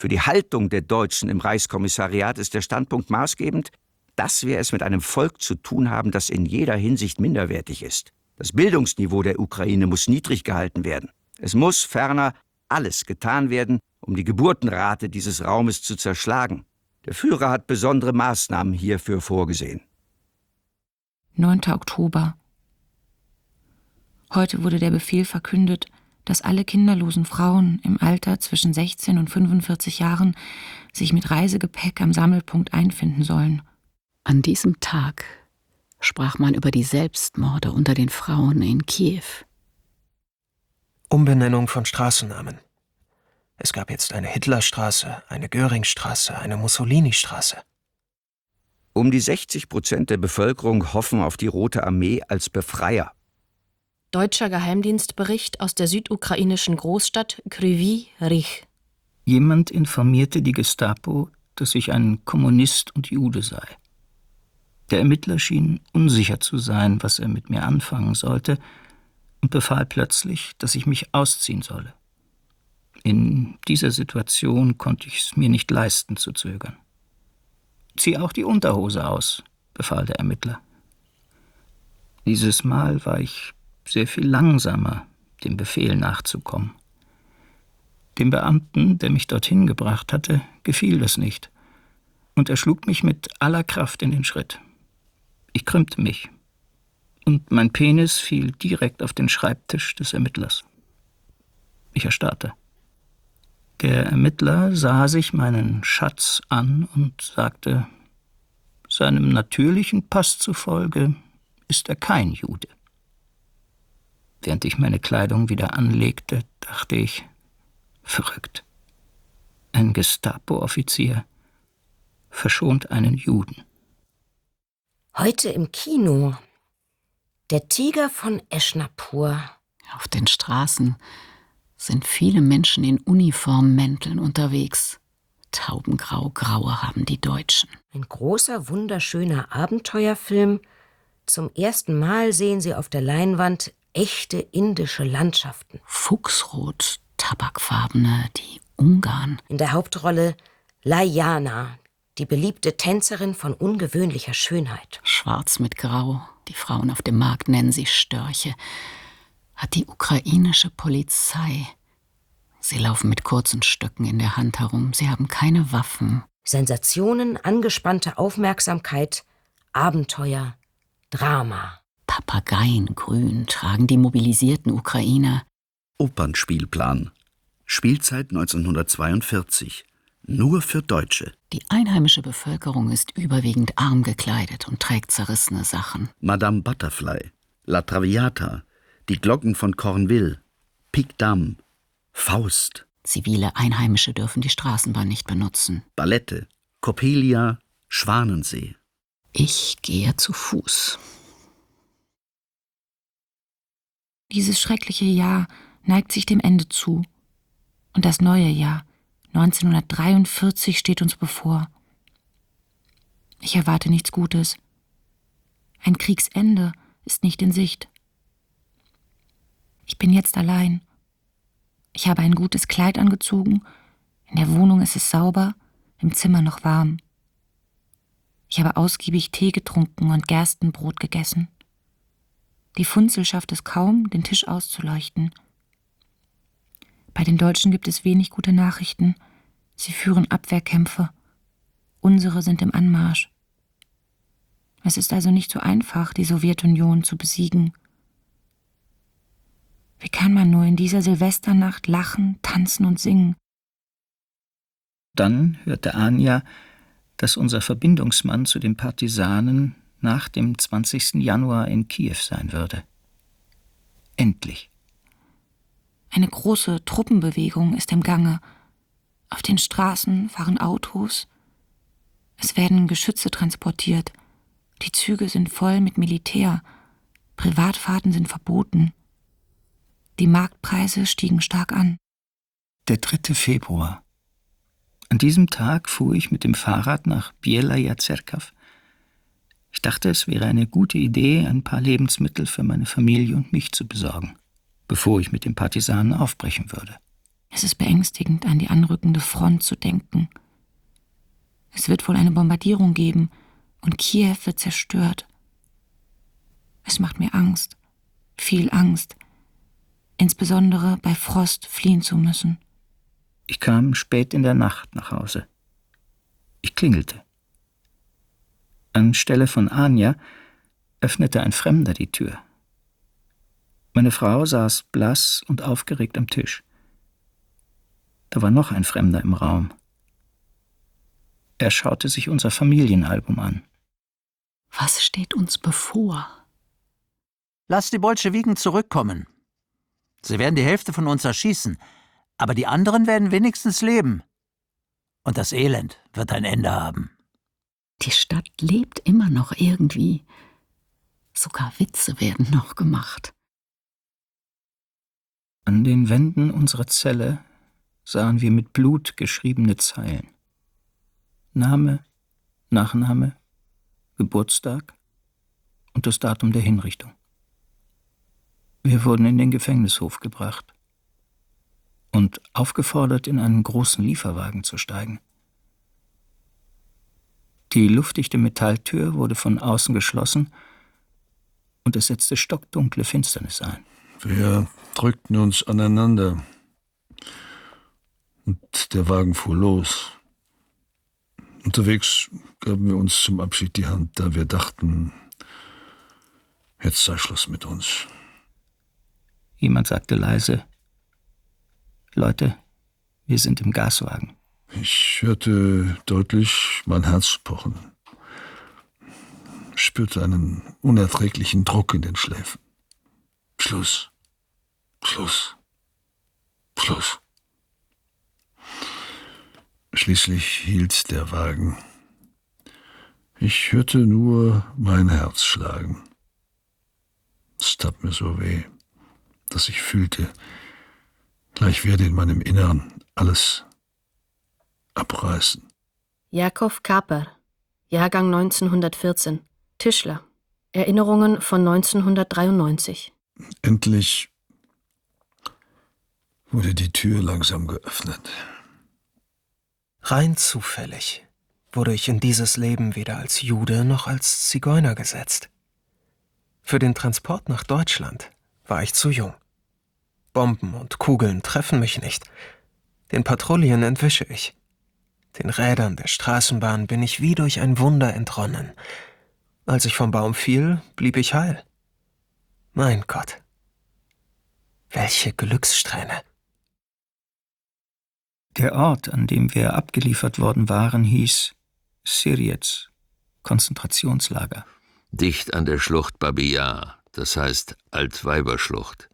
Für die Haltung der Deutschen im Reichskommissariat ist der Standpunkt maßgebend, dass wir es mit einem Volk zu tun haben, das in jeder Hinsicht minderwertig ist. Das Bildungsniveau der Ukraine muss niedrig gehalten werden. Es muss ferner alles getan werden, um die Geburtenrate dieses Raumes zu zerschlagen. Der Führer hat besondere Maßnahmen hierfür vorgesehen. 9. Oktober. Heute wurde der Befehl verkündet, dass alle kinderlosen Frauen im Alter zwischen 16 und 45 Jahren sich mit Reisegepäck am Sammelpunkt einfinden sollen. An diesem Tag sprach man über die Selbstmorde unter den Frauen in Kiew. Umbenennung von Straßennamen. Es gab jetzt eine Hitlerstraße, eine Göringstraße, eine Mussolini-Straße. Um die 60% der Bevölkerung hoffen auf die Rote Armee als Befreier. Deutscher Geheimdienstbericht aus der südukrainischen Großstadt Kryvyi Rih. Jemand informierte die Gestapo, dass ich ein Kommunist und Jude sei. Der Ermittler schien unsicher zu sein, was er mit mir anfangen sollte, und befahl plötzlich, dass ich mich ausziehen solle. In dieser Situation konnte ich es mir nicht leisten, zu zögern. »Zieh auch die Unterhose aus«, befahl der Ermittler. Dieses Mal war ich sehr viel langsamer, dem Befehl nachzukommen. Dem Beamten, der mich dorthin gebracht hatte, gefiel das nicht, und er schlug mich mit aller Kraft in den Schritt. Ich krümmte mich, und mein Penis fiel direkt auf den Schreibtisch des Ermittlers. Ich erstarrte. Der Ermittler sah sich meinen Schatz an und sagte, seinem natürlichen Pass zufolge ist er kein Jude. Während ich meine Kleidung wieder anlegte, dachte ich, verrückt. Ein Gestapo-Offizier verschont einen Juden. Heute im Kino. Der Tiger von Eschnapur. Auf den Straßen sind viele Menschen in Uniformmänteln unterwegs. Taubengrau-graue haben die Deutschen. Ein großer, wunderschöner Abenteuerfilm. Zum ersten Mal sehen Sie auf der Leinwand echte indische Landschaften. Fuchsrot, tabakfarbene, die Ungarn. In der Hauptrolle Layana, die beliebte Tänzerin von ungewöhnlicher Schönheit. Schwarz mit Grau, die Frauen auf dem Markt nennen sie Störche. Hat die ukrainische Polizei. Sie laufen mit kurzen Stöcken in der Hand herum. Sie haben keine Waffen. Sensationen, angespannte Aufmerksamkeit, Abenteuer, Drama. Papageiengrün tragen die mobilisierten Ukrainer. Opernspielplan. Spielzeit 1942. Nur für Deutsche. Die einheimische Bevölkerung ist überwiegend arm gekleidet und trägt zerrissene Sachen. Madame Butterfly, La Traviata, die Glocken von Cornwall, Pic Dame, Faust. Zivile Einheimische dürfen die Straßenbahn nicht benutzen. Ballette, Coppelia, Schwanensee. Ich gehe zu Fuß. Dieses schreckliche Jahr neigt sich dem Ende zu. Und das neue Jahr, 1943, steht uns bevor. Ich erwarte nichts Gutes. Ein Kriegsende ist nicht in Sicht. Ich bin jetzt allein. Ich habe ein gutes Kleid angezogen. In der Wohnung ist es sauber, im Zimmer noch warm. Ich habe ausgiebig Tee getrunken und Gerstenbrot gegessen. Die Funzel schafft es kaum, den Tisch auszuleuchten. Bei den Deutschen gibt es wenig gute Nachrichten. Sie führen Abwehrkämpfe. Unsere sind im Anmarsch. Es ist also nicht so einfach, die Sowjetunion zu besiegen. Wie kann man nur in dieser Silvesternacht lachen, tanzen und singen? Dann hörte Anja, dass unser Verbindungsmann zu den Partisanen nach dem 20. Januar in Kiew sein würde. Endlich. Eine große Truppenbewegung ist im Gange. Auf den Straßen fahren Autos. Es werden Geschütze transportiert. Die Züge sind voll mit Militär. Privatfahrten sind verboten. Die Marktpreise stiegen stark an. Der 3. Februar. An diesem Tag fuhr ich mit dem Fahrrad nach Bielaja Zerkaw. Ich dachte, es wäre eine gute Idee, ein paar Lebensmittel für meine Familie und mich zu besorgen, bevor ich mit den Partisanen aufbrechen würde. Es ist beängstigend, an die anrückende Front zu denken. Es wird wohl eine Bombardierung geben und Kiew wird zerstört. Es macht mir Angst, viel Angst, insbesondere bei Frost fliehen zu müssen. Ich kam spät in der Nacht nach Hause. Ich klingelte. Anstelle von Anja öffnete ein Fremder die Tür. Meine Frau saß blass und aufgeregt am Tisch. Da war noch ein Fremder im Raum. Er schaute sich unser Familienalbum an. Was steht uns bevor? Lass die Bolschewiken zurückkommen. Sie werden die Hälfte von uns erschießen, aber die anderen werden wenigstens leben. Und das Elend wird ein Ende haben. Die Stadt lebt immer noch irgendwie. Sogar Witze werden noch gemacht. An den Wänden unserer Zelle sahen wir mit Blut geschriebene Zeilen. Name, Nachname, Geburtstag und das Datum der Hinrichtung. Wir wurden in den Gefängnishof gebracht und aufgefordert, in einen großen Lieferwagen zu steigen. Die luftdichte Metalltür wurde von außen geschlossen und es setzte stockdunkle Finsternis ein. Wir drückten uns aneinander und der Wagen fuhr los. Unterwegs gaben wir uns zum Abschied die Hand, da wir dachten, jetzt sei Schluss mit uns. Jemand sagte leise: Leute, wir sind im Gaswagen. Ich hörte deutlich mein Herz pochen, spürte einen unerträglichen Druck in den Schläfen. Schluss, Schluss, Schluss. Schließlich hielt der Wagen. Ich hörte nur mein Herz schlagen. Es tat mir so weh, dass ich fühlte, gleich werde in meinem Inneren alles abreißen. Jakob Kaper, Jahrgang 1914, Tischler. Erinnerungen von 1993. Endlich wurde die Tür langsam geöffnet. Rein zufällig wurde ich in dieses Leben weder als Jude noch als Zigeuner gesetzt. Für den Transport nach Deutschland war ich zu jung. Bomben und Kugeln treffen mich nicht. Den Patrouillen entwische ich. Den Rädern der Straßenbahn bin ich wie durch ein Wunder entronnen. Als ich vom Baum fiel, blieb ich heil. Mein Gott, welche Glückssträhne! Der Ort, an dem wir abgeliefert worden waren, hieß Sirjetz, Konzentrationslager. Dicht an der Schlucht Babi Yar, das heißt Altweiberschlucht.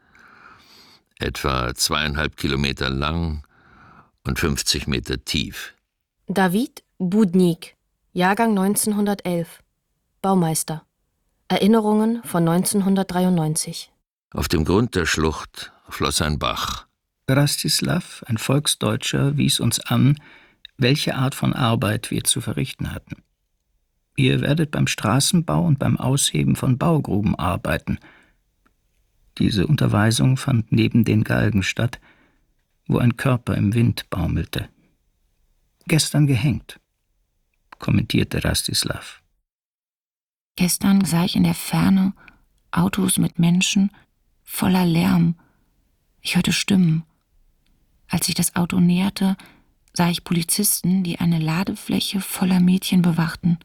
Etwa 2,5 Kilometer lang und 50 Meter tief. David Budnik, Jahrgang 1911, Baumeister. Erinnerungen von 1993. Auf dem Grund der Schlucht floss ein Bach. Rastislav, ein Volksdeutscher, wies uns an, welche Art von Arbeit wir zu verrichten hatten. Ihr werdet beim Straßenbau und beim Ausheben von Baugruben arbeiten. Diese Unterweisung fand neben den Galgen statt, wo ein Körper im Wind baumelte. Gestern gehängt, kommentierte Rastislav. Gestern sah ich in der Ferne Autos mit Menschen, voller Lärm. Ich hörte Stimmen. Als sich das Auto näherte, sah ich Polizisten, die eine Ladefläche voller Mädchen bewachten.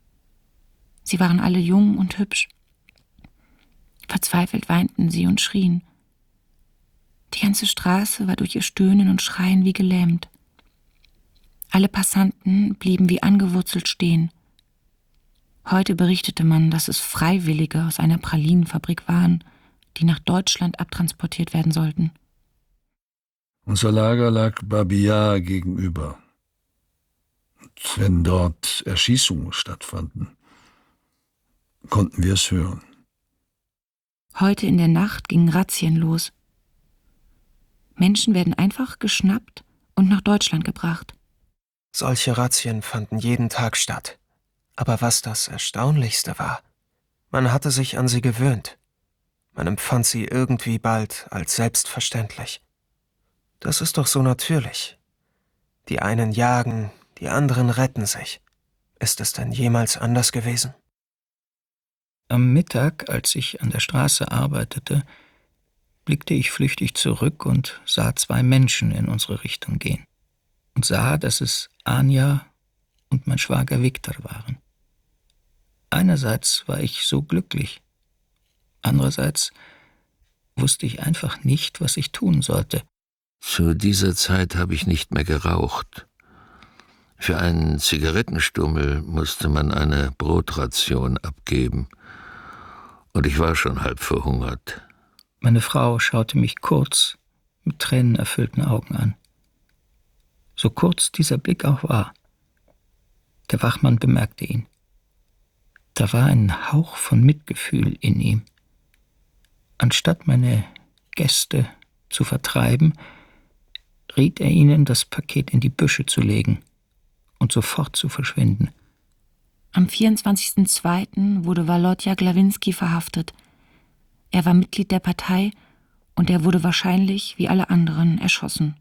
Sie waren alle jung und hübsch. Verzweifelt weinten sie und schrien. Die ganze Straße war durch ihr Stöhnen und Schreien wie gelähmt. Alle Passanten blieben wie angewurzelt stehen. Heute berichtete man, dass es Freiwillige aus einer Pralinenfabrik waren, die nach Deutschland abtransportiert werden sollten. Unser Lager lag Babi Yar gegenüber. Und wenn dort Erschießungen stattfanden, konnten wir es hören. Heute in der Nacht gingen Razzien los. Menschen werden einfach geschnappt und nach Deutschland gebracht. Solche Razzien fanden jeden Tag statt. Aber was das Erstaunlichste war, man hatte sich an sie gewöhnt. Man empfand sie irgendwie bald als selbstverständlich. Das ist doch so natürlich. Die einen jagen, die anderen retten sich. Ist es denn jemals anders gewesen? Am Mittag, als ich an der Straße arbeitete, blickte ich flüchtig zurück und sah 2 Menschen in unsere Richtung gehen. Und sah, dass es Anja und mein Schwager Viktor waren. Einerseits war ich so glücklich, andererseits wusste ich einfach nicht, was ich tun sollte. Zu dieser Zeit habe ich nicht mehr geraucht. Für einen Zigarettenstummel musste man eine Brotration abgeben. Und ich war schon halb verhungert. Meine Frau schaute mich kurz mit tränenerfüllten Augen an. So kurz dieser Blick auch war. Der Wachmann bemerkte ihn. Da war ein Hauch von Mitgefühl in ihm. Anstatt meine Gäste zu vertreiben, riet er ihnen, das Paket in die Büsche zu legen und sofort zu verschwinden. Am 24.02. wurde Walodja Glawinski verhaftet. Er war Mitglied der Partei und er wurde wahrscheinlich, wie alle anderen, erschossen.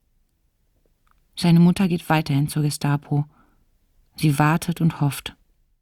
Seine Mutter geht weiterhin zur Gestapo. Sie wartet und hofft.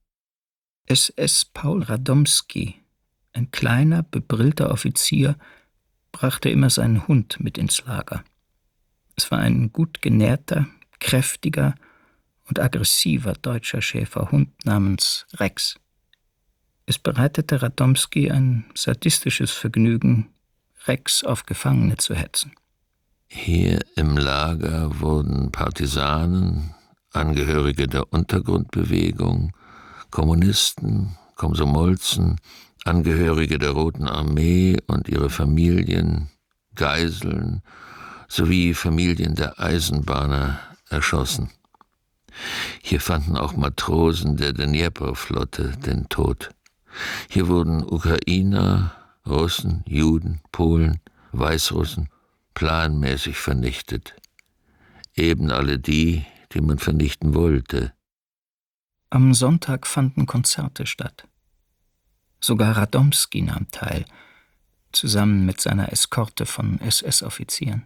SS Paul Radomski, ein kleiner, bebrillter Offizier, brachte immer seinen Hund mit ins Lager. Es war ein gut genährter, kräftiger und aggressiver deutscher Schäferhund namens Rex. Es bereitete Radomski ein sadistisches Vergnügen, Rex auf Gefangene zu hetzen. Hier im Lager wurden Partisanen, Angehörige der Untergrundbewegung, Kommunisten, Komsomolzen, Angehörige der Roten Armee und ihre Familien, Geiseln sowie Familien der Eisenbahner erschossen. Hier fanden auch Matrosen der Dnjepr-Flotte den Tod. Hier wurden Ukrainer, Russen, Juden, Polen, Weißrussen planmäßig vernichtet. Eben alle die, die man vernichten wollte. Am Sonntag fanden Konzerte statt. Sogar Radomski nahm teil, zusammen mit seiner Eskorte von SS-Offizieren.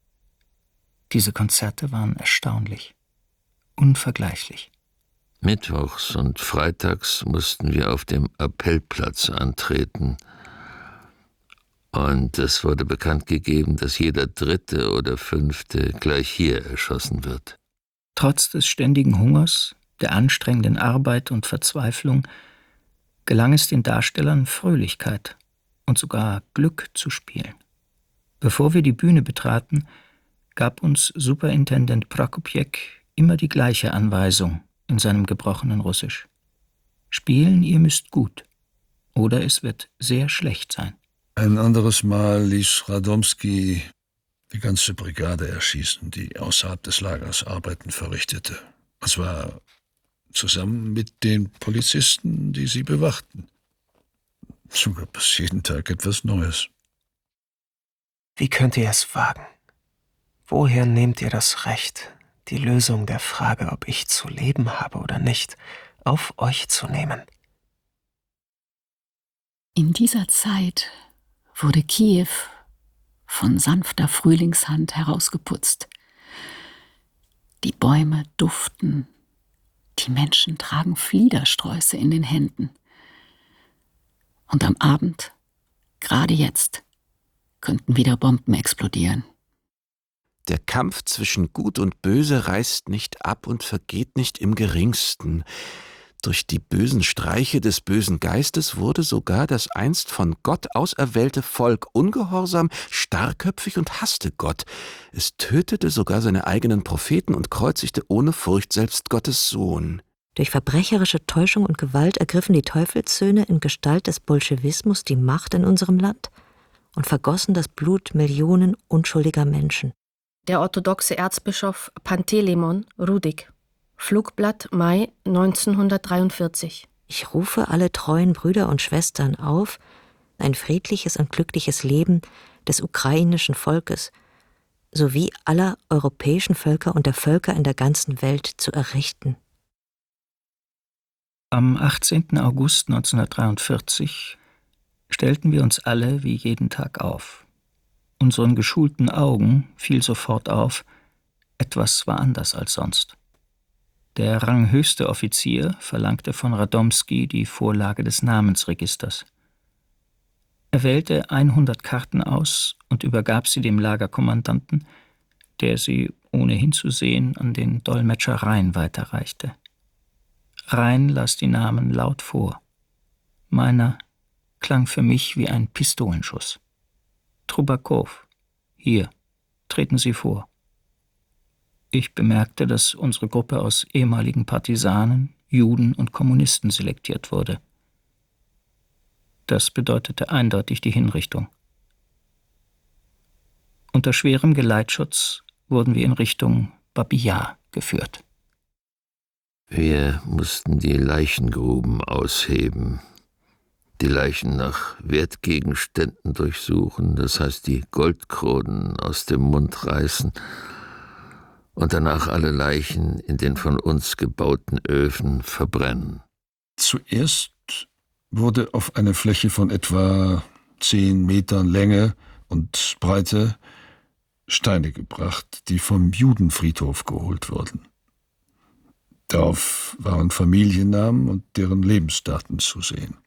Diese Konzerte waren erstaunlich, unvergleichlich. Mittwochs und freitags mussten wir auf dem Appellplatz antreten. Und es wurde bekannt gegeben, dass jeder 3. oder 5. gleich hier erschossen wird. Trotz des ständigen Hungers, der anstrengenden Arbeit und Verzweiflung gelang es den Darstellern, Fröhlichkeit und sogar Glück zu spielen. Bevor wir die Bühne betraten, gab uns Superintendent Prokopjek immer die gleiche Anweisung in seinem gebrochenen Russisch. Spielen, ihr müsst gut, oder es wird sehr schlecht sein. Ein anderes Mal ließ Radomski die ganze Brigade erschießen, die außerhalb des Lagers Arbeiten verrichtete. Es war zusammen mit den Polizisten, die sie bewachten. So gab es jeden Tag etwas Neues. Wie könnt ihr es wagen? Woher nehmt ihr das Recht, die Lösung der Frage, ob ich zu leben habe oder nicht, auf euch zu nehmen? In dieser Zeit wurde Kiew von sanfter Frühlingshand herausgeputzt. Die Bäume duften, die Menschen tragen Fliedersträuße in den Händen. Und am Abend, gerade jetzt, könnten wieder Bomben explodieren. Der Kampf zwischen Gut und Böse reißt nicht ab und vergeht nicht im geringsten. Durch die bösen Streiche des bösen Geistes wurde sogar das einst von Gott auserwählte Volk ungehorsam, starrköpfig und hasste Gott. Es tötete sogar seine eigenen Propheten und kreuzigte ohne Furcht selbst Gottes Sohn. Durch verbrecherische Täuschung und Gewalt ergriffen die Teufelssöhne in Gestalt des Bolschewismus die Macht in unserem Land und vergossen das Blut Millionen unschuldiger Menschen. Der orthodoxe Erzbischof Pantelemon Rudik. Flugblatt Mai 1943. Ich rufe alle treuen Brüder und Schwestern auf, ein friedliches und glückliches Leben des ukrainischen Volkes sowie aller europäischen Völker und der Völker in der ganzen Welt zu errichten. Am 18. August 1943 stellten wir uns alle wie jeden Tag auf. Unseren geschulten Augen fiel sofort auf, etwas war anders als sonst. Der ranghöchste Offizier verlangte von Radomski die Vorlage des Namensregisters. Er wählte 100 Karten aus und übergab sie dem Lagerkommandanten, der sie, ohne hinzusehen, an den Dolmetscher Rhein weiterreichte. Rhein las die Namen laut vor. Meiner klang für mich wie ein Pistolenschuss. Trubakow, hier, treten Sie vor. Ich bemerkte, dass unsere Gruppe aus ehemaligen Partisanen, Juden und Kommunisten selektiert wurde. Das bedeutete eindeutig die Hinrichtung. Unter schwerem Geleitschutz wurden wir in Richtung Babi Yar geführt. Wir mussten die Leichengruben ausheben, die Leichen nach Wertgegenständen durchsuchen, das heißt die Goldkronen aus dem Mund reißen und danach alle Leichen in den von uns gebauten Öfen verbrennen. Zuerst wurde auf eine Fläche von etwa 10 Metern Länge und Breite Steine gebracht, die vom Judenfriedhof geholt wurden. Darauf waren Familiennamen und deren Lebensdaten zu sehen.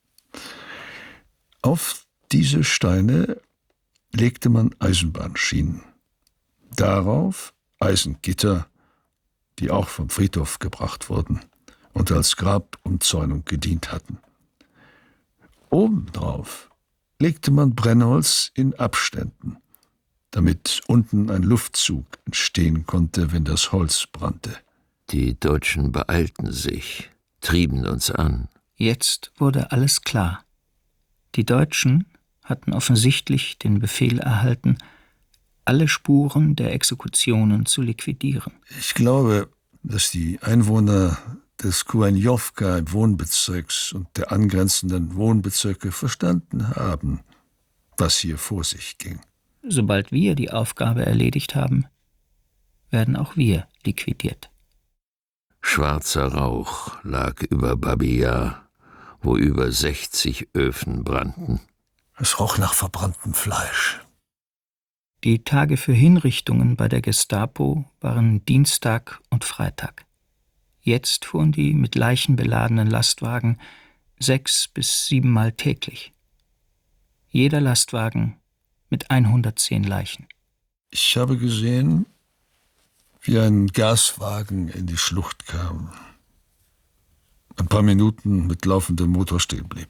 Auf diese Steine legte man Eisenbahnschienen. Darauf Eisengitter, die auch vom Friedhof gebracht wurden und als Grabumzäunung gedient hatten. Obendrauf legte man Brennholz in Abständen, damit unten ein Luftzug entstehen konnte, wenn das Holz brannte. Die Deutschen beeilten sich, trieben uns an. Jetzt wurde alles klar. Die Deutschen hatten offensichtlich den Befehl erhalten, alle Spuren der Exekutionen zu liquidieren. Ich glaube, dass die Einwohner des Kuenjowka-Wohnbezirks und der angrenzenden Wohnbezirke verstanden haben, was hier vor sich ging. Sobald wir die Aufgabe erledigt haben, werden auch wir liquidiert. Schwarzer Rauch lag über Babi Yar, wo über 60 Öfen brannten. Es roch nach verbranntem Fleisch. Die Tage für Hinrichtungen bei der Gestapo waren Dienstag und Freitag. Jetzt fuhren die mit Leichen beladenen Lastwagen 6 bis 7 Mal täglich. Jeder Lastwagen mit 110 Leichen. Ich habe gesehen, wie ein Gaswagen in die Schlucht kam. Ein paar Minuten mit laufendem Motor stehen blieb.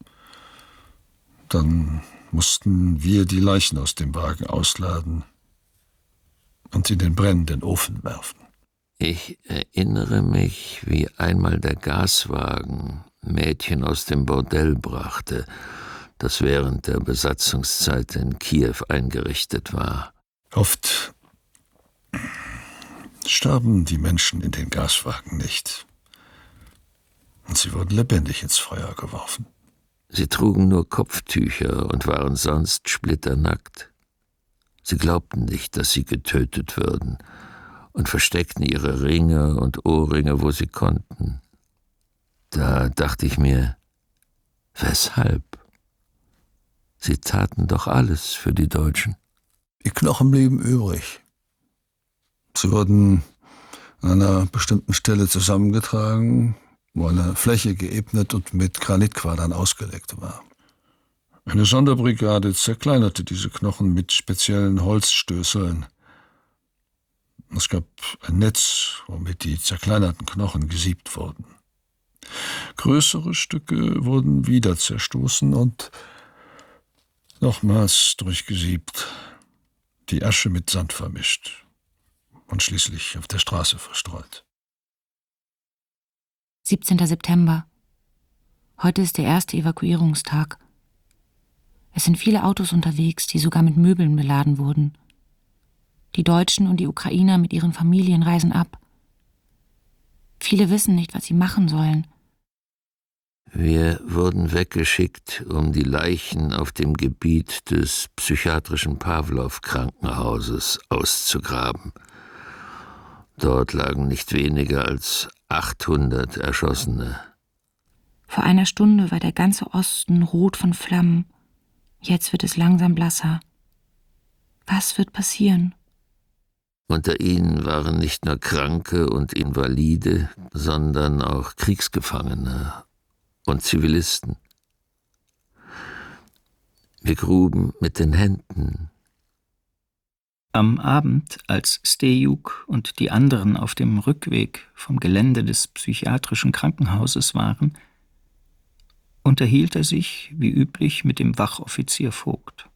Dann mussten wir die Leichen aus dem Wagen ausladen und in den brennenden Ofen werfen. Ich erinnere mich, wie einmal der Gaswagen Mädchen aus dem Bordell brachte, das während der Besatzungszeit in Kiew eingerichtet war. Oft starben die Menschen in den Gaswagen nicht. Und sie wurden lebendig ins Feuer geworfen. Sie trugen nur Kopftücher und waren sonst splitternackt. Sie glaubten nicht, dass sie getötet würden und versteckten ihre Ringe und Ohrringe, wo sie konnten. Da dachte ich mir, weshalb? Sie taten doch alles für die Deutschen. Die Knochen blieben übrig. Sie wurden an einer bestimmten Stelle zusammengetragen, wo eine Fläche geebnet und mit Granitquadern ausgelegt war. Eine Sonderbrigade zerkleinerte diese Knochen mit speziellen Holzstößeln. Es gab ein Netz, womit die zerkleinerten Knochen gesiebt wurden. Größere Stücke wurden wieder zerstoßen und nochmals durchgesiebt, die Asche mit Sand vermischt und schließlich auf der Straße verstreut. 17. September. Heute ist der erste Evakuierungstag. Es sind viele Autos unterwegs, die sogar mit Möbeln beladen wurden. Die Deutschen und die Ukrainer mit ihren Familien reisen ab. Viele wissen nicht, was sie machen sollen. Wir wurden weggeschickt, um die Leichen auf dem Gebiet des psychiatrischen Pawlow-Krankenhauses auszugraben. Dort lagen nicht weniger als 800 Erschossene. Vor einer Stunde war der ganze Osten rot von Flammen. Jetzt wird es langsam blasser. Was wird passieren? Unter ihnen waren nicht nur Kranke und Invalide, sondern auch Kriegsgefangene und Zivilisten. Wir gruben mit den Händen. Am Abend, als Stejuk und die anderen auf dem Rückweg vom Gelände des psychiatrischen Krankenhauses waren, unterhielt er sich, wie üblich, mit dem Wachoffizier Vogt.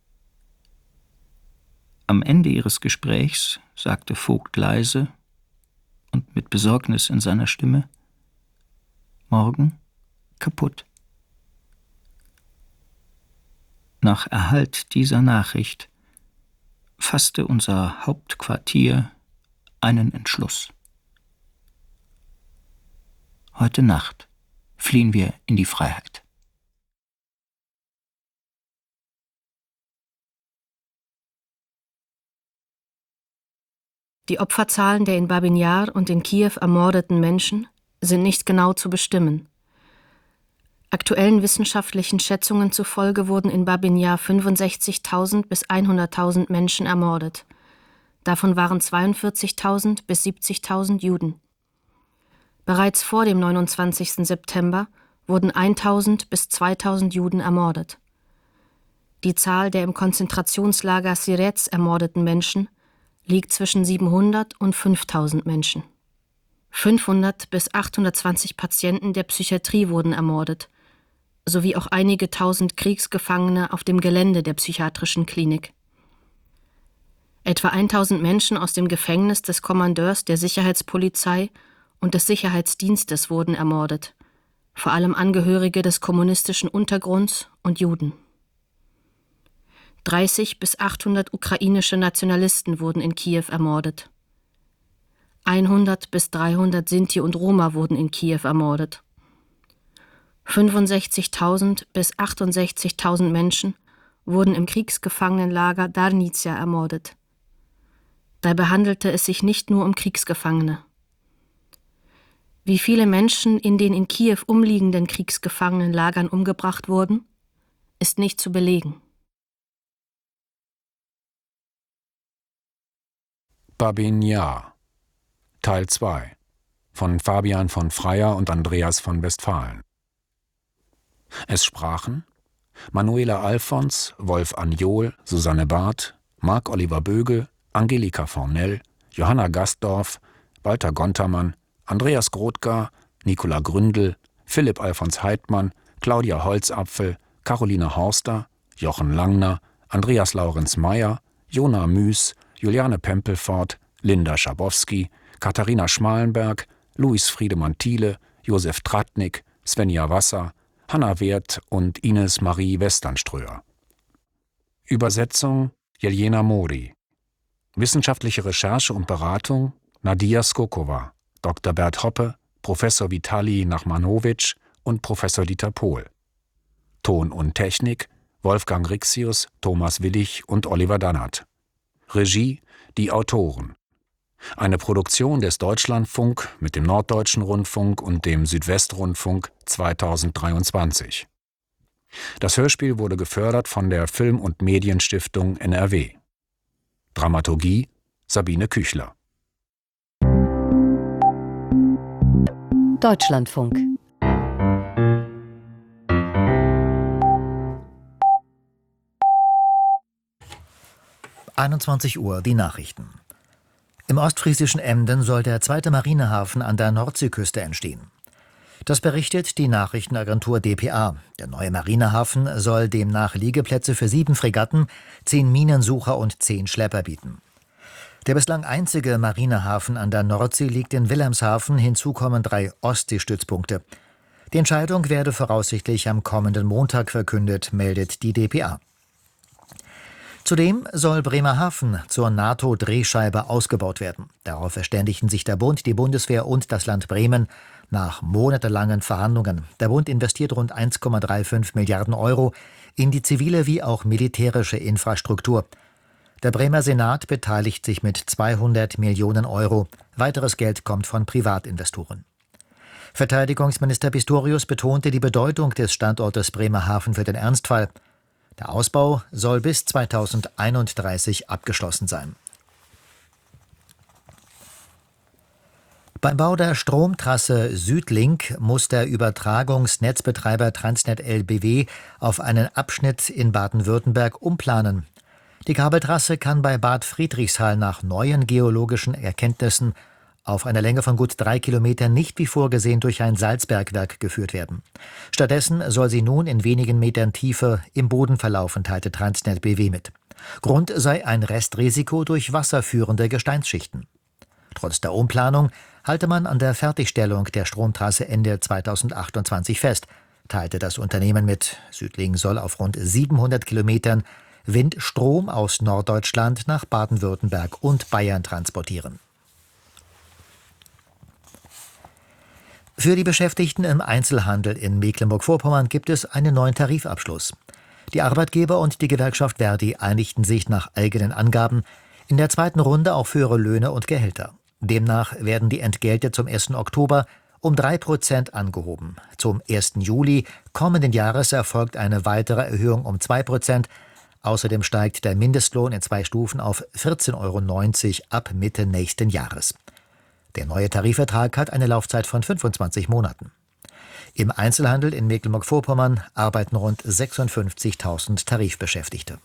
Am Ende ihres Gesprächs sagte Vogt leise und mit Besorgnis in seiner Stimme: »Morgen kaputt.« Nach Erhalt dieser Nachricht fasste unser Hauptquartier einen Entschluss. Heute Nacht fliehen wir in die Freiheit. Die Opferzahlen der in Babin Jar und in Kiew ermordeten Menschen sind nicht genau zu bestimmen. Aktuellen wissenschaftlichen Schätzungen zufolge wurden in Babin Jar 65.000 bis 100.000 Menschen ermordet. Davon waren 42.000 bis 70.000 Juden. Bereits vor dem 29. September wurden 1.000 bis 2.000 Juden ermordet. Die Zahl der im Konzentrationslager Sirez ermordeten Menschen liegt zwischen 700 und 5.000 Menschen. 500 bis 820 Patienten der Psychiatrie wurden ermordet, sowie auch einige tausend Kriegsgefangene auf dem Gelände der psychiatrischen Klinik. Etwa 1.000 Menschen aus dem Gefängnis des Kommandeurs der Sicherheitspolizei und des Sicherheitsdienstes wurden ermordet, vor allem Angehörige des kommunistischen Untergrunds und Juden. 30 bis 800 ukrainische Nationalisten wurden in Kiew ermordet. 100 bis 300 Sinti und Roma wurden in Kiew ermordet. 65.000 bis 68.000 Menschen wurden im Kriegsgefangenenlager Darnicia ermordet. Dabei handelte es sich nicht nur um Kriegsgefangene. Wie viele Menschen in den in Kiew umliegenden Kriegsgefangenenlagern umgebracht wurden, ist nicht zu belegen. Babin Jar Teil 2 von Fabian von Freyer und Andreas von Westphalen. Es sprachen Manuela Alfons, Wolf Anjol, Susanne Barth, Marc-Oliver Bögel, Angelika Fornell, Johanna Gastdorf, Walter Gontermann, Andreas Grothgar, Nicola Gründel, Philipp Alfons Heidmann, Claudia Holzapfel, Caroline Horster, Jochen Langner, Andreas Laurenz Meyer, Jona Müß, Juliane Pempelfort, Linda Schabowski, Katharina Schmalenberg, Luis Friedemann Thiele, Josef Tratnik, Svenja Wasser, Hanna Werth und Ines Marie Westernströer. Übersetzung Jelena Mori. Wissenschaftliche Recherche und Beratung Nadia Skokova, Dr. Bert Hoppe, Professor Vitali Nachmanowitsch und Professor Dieter Pohl. Ton und Technik Wolfgang Rixius, Thomas Willig und Oliver Dannert. Regie die Autoren. Eine Produktion des Deutschlandfunk mit dem Norddeutschen Rundfunk und dem Südwestrundfunk 2023. Das Hörspiel wurde gefördert von der Film- und Medienstiftung NRW. Dramaturgie Sabine Küchler. Deutschlandfunk. Uhr, die Nachrichten. Im ostfriesischen Emden soll der zweite Marinehafen an der Nordseeküste entstehen. Das berichtet die Nachrichtenagentur dpa. Der neue Marinehafen soll demnach Liegeplätze für 7 Fregatten, 10 Minensucher und 10 Schlepper bieten. Der bislang einzige Marinehafen an der Nordsee liegt in Wilhelmshaven, hinzu kommen 3 Ostseestützpunkte. Die Entscheidung werde voraussichtlich am kommenden Montag verkündet, meldet die dpa. Zudem soll Bremerhaven zur NATO-Drehscheibe ausgebaut werden. Darauf verständigten sich der Bund, die Bundeswehr und das Land Bremen nach monatelangen Verhandlungen. Der Bund investiert rund 1,35 Milliarden Euro in die zivile wie auch militärische Infrastruktur. Der Bremer Senat beteiligt sich mit 200 Millionen Euro. Weiteres Geld kommt von Privatinvestoren. Verteidigungsminister Pistorius betonte die Bedeutung des Standortes Bremerhaven für den Ernstfall. Der Ausbau soll bis 2031 abgeschlossen sein. Beim Bau der Stromtrasse Südlink muss der Übertragungsnetzbetreiber TransnetLBW auf einen Abschnitt in Baden-Württemberg umplanen. Die Kabeltrasse kann bei Bad Friedrichshall nach neuen geologischen Erkenntnissen auf einer Länge von gut 3 Kilometern nicht wie vorgesehen durch ein Salzbergwerk geführt werden. Stattdessen soll sie nun in wenigen Metern Tiefe im Boden verlaufen, teilte TransnetBW mit. Grund sei ein Restrisiko durch wasserführende Gesteinsschichten. Trotz der Umplanung halte man an der Fertigstellung der Stromtrasse Ende 2028 fest, teilte das Unternehmen mit. Südlink soll auf rund 700 Kilometern Windstrom aus Norddeutschland nach Baden-Württemberg und Bayern transportieren. Für die Beschäftigten im Einzelhandel in Mecklenburg-Vorpommern gibt es einen neuen Tarifabschluss. Die Arbeitgeber und die Gewerkschaft Verdi einigten sich nach eigenen Angaben in der zweiten Runde auf höhere Löhne und Gehälter. Demnach werden die Entgelte zum 1. Oktober um 3% angehoben. Zum 1. Juli kommenden Jahres erfolgt eine weitere Erhöhung um 2%. Außerdem steigt der Mindestlohn in 2 Stufen auf 14,90 € ab Mitte nächsten Jahres. Der neue Tarifvertrag hat eine Laufzeit von 25 Monaten. Im Einzelhandel in Mecklenburg-Vorpommern arbeiten rund 56.000 Tarifbeschäftigte.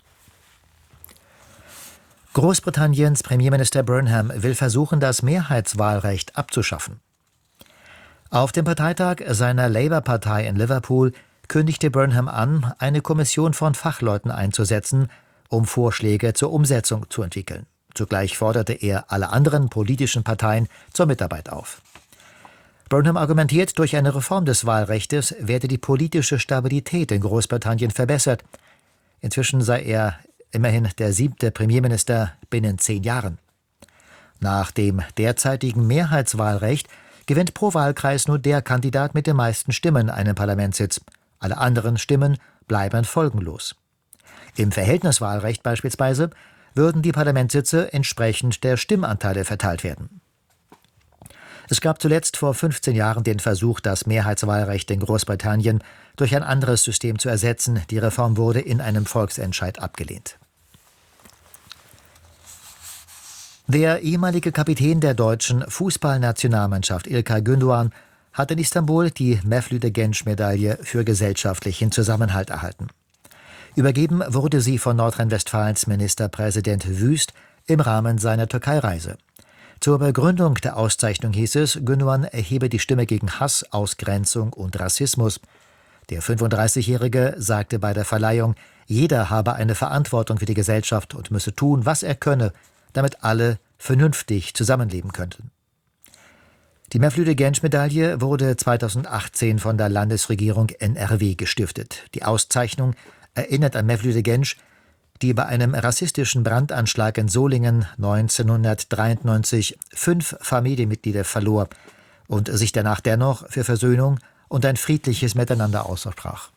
Großbritanniens Premierminister Burnham will versuchen, das Mehrheitswahlrecht abzuschaffen. Auf dem Parteitag seiner Labour-Partei in Liverpool kündigte Burnham an, eine Kommission von Fachleuten einzusetzen, um Vorschläge zur Umsetzung zu entwickeln. Zugleich forderte er alle anderen politischen Parteien zur Mitarbeit auf. Burnham argumentiert, durch eine Reform des Wahlrechtes werde die politische Stabilität in Großbritannien verbessert. Inzwischen sei er immerhin der 7. Premierminister binnen 10 Jahren. Nach dem derzeitigen Mehrheitswahlrecht gewinnt pro Wahlkreis nur der Kandidat mit den meisten Stimmen einen Parlamentssitz. Alle anderen Stimmen bleiben folgenlos. Im Verhältniswahlrecht beispielsweise würden die Parlamentssitze entsprechend der Stimmanteile verteilt werden. Es gab zuletzt vor 15 Jahren den Versuch, das Mehrheitswahlrecht in Großbritannien durch ein anderes System zu ersetzen. Die Reform wurde in einem Volksentscheid abgelehnt. Der ehemalige Kapitän der deutschen Fußballnationalmannschaft İlkay Gündoğan hat in Istanbul die Mevlüt-Genç-Medaille für gesellschaftlichen Zusammenhalt erhalten. Übergeben wurde sie von Nordrhein-Westfalens Ministerpräsident Wüst im Rahmen seiner Türkei-Reise. Zur Begründung der Auszeichnung hieß es, Gündoğan erhebe die Stimme gegen Hass, Ausgrenzung und Rassismus. Der 35-Jährige sagte bei der Verleihung, jeder habe eine Verantwortung für die Gesellschaft und müsse tun, was er könne, damit alle vernünftig zusammenleben könnten. Die Mevlüt-Genç-Medaille wurde 2018 von der Landesregierung NRW gestiftet. Die Auszeichnung erinnert an Mevlüt Genç, die bei einem rassistischen Brandanschlag in Solingen 1993 5 Familienmitglieder verlor und sich danach dennoch für Versöhnung und ein friedliches Miteinander aussprach.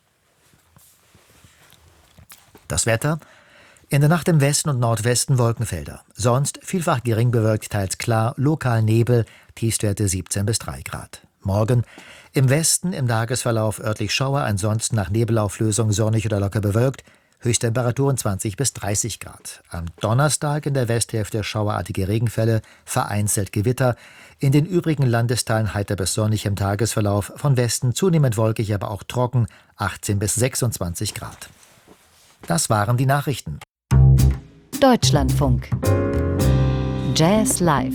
Das Wetter: in der Nacht im Westen und Nordwesten Wolkenfelder. Sonst vielfach gering bewölkt, teils klar, lokal Nebel, Tiefstwerte 17 bis 3 Grad. Morgen im Westen im Tagesverlauf örtlich Schauer, ansonsten nach Nebelauflösung sonnig oder locker bewölkt, Höchsttemperaturen 20 bis 30 Grad. Am Donnerstag in der Westhälfte schauerartige Regenfälle, vereinzelt Gewitter. In den übrigen Landesteilen heiter bis sonnig im Tagesverlauf, von Westen zunehmend wolkig, aber auch trocken, 18 bis 26 Grad. Das waren die Nachrichten. Deutschlandfunk. Jazz Live.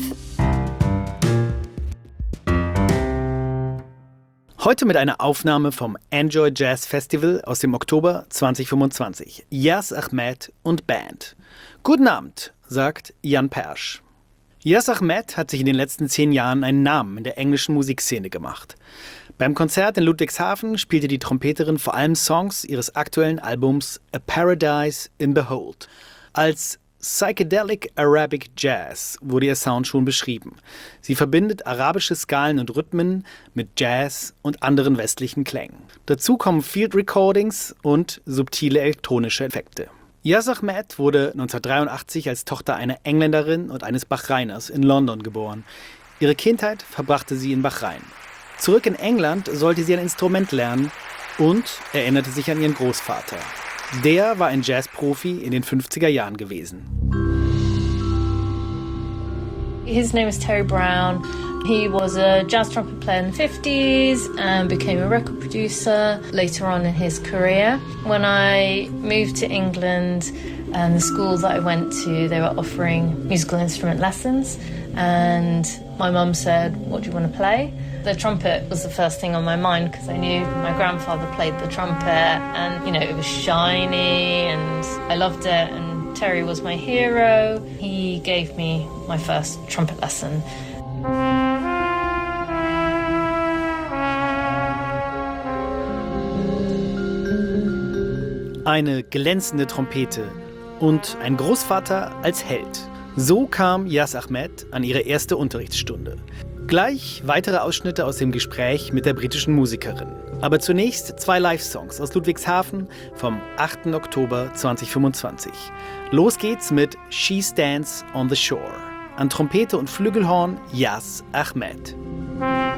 Heute mit einer Aufnahme vom Enjoy Jazz Festival aus dem Oktober 2025. Yas Ahmed und Band. Guten Abend, sagt Jan Persch. Yas Ahmed hat sich in den letzten 10 Jahren einen Namen in der englischen Musikszene gemacht. Beim Konzert in Ludwigshafen spielte die Trompeterin vor allem Songs ihres aktuellen Albums A Paradise in Behold. Als Psychedelic Arabic Jazz wurde ihr Sound schon beschrieben. Sie verbindet arabische Skalen und Rhythmen mit Jazz und anderen westlichen Klängen. Dazu kommen Field Recordings und subtile elektronische Effekte. Yas Ahmed wurde 1983 als Tochter einer Engländerin und eines Bahrainers in London geboren. Ihre Kindheit verbrachte sie in Bahrain. Zurück in England sollte sie ein Instrument lernen und erinnerte sich an ihren Großvater. Der war ein Jazzprofi in den 50er Jahren gewesen. His name is Terry Brown. He was a jazz trumpet player in the 50s and became a record producer later on in his career. When I moved to England, and the school that I went to, they were offering musical instrument lessons, and my mum said, "What do you want to play?" The trumpet was the first thing on my mind because I knew my grandfather played the trumpet, and it was shiny and I loved it, and Terry was my hero. He gave me my first trumpet lesson. Eine glänzende Trompete und ein Großvater als Held. So kam Yas Ahmed an ihre erste Unterrichtsstunde. Gleich weitere Ausschnitte aus dem Gespräch mit der britischen Musikerin. Aber zunächst 2 Live-Songs aus Ludwigshafen vom 8. Oktober 2025. Los geht's mit She Stands on the Shore. An Trompete und Flügelhorn Yas Ahmed.